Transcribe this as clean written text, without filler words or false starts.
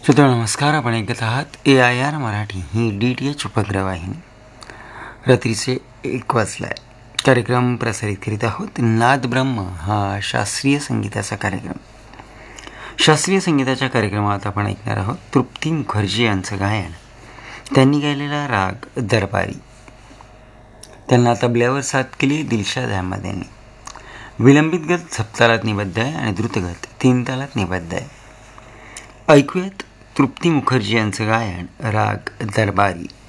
श्रोते नमस्कार. आपण ऐकत आहात AIR मराठी ही DTH उपग्रहवाहिनी. रात्रीचे 1 वाजलाय. कार्यक्रम प्रसारित करीत आहोत नाद ब्रह्म हा शास्त्रीय संगीताचा कार्यक्रम. शास्त्रीय संगीताच्या कार्यक्रमात आपण ऐकणार आहोत तृप्ती मुखर्जी यांचं गायन. त्यांनी गायलेला राग दरबारी. त्यांना तबल्यावर साथ केली दिलशाद अहमद यांनी. विलंबित गत सप्तालात निबद्ध आहे आणि द्रुतगत 3 तालात निबद्ध आहे. ऐकूयात तृप्ती मुखर्जी यांचं गायन राग दरबारी.